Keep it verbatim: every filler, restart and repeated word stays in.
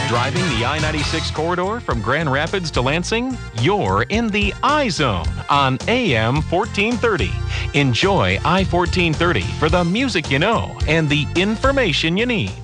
Driving the I ninety-six corridor from Grand Rapids to Lansing? You're in the iZone on A M fourteen thirty. Enjoy I fourteen thirty for the music you know and the information you need.